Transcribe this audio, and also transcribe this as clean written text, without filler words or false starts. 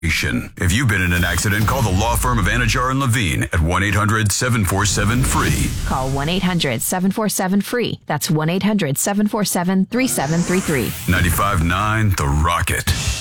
If you've been in an accident, call the law firm of Anajar and Levine at 1-800-747-FREE. Call 1-800-747-FREE. That's 1-800-747-3733. 95.9 The Rocket.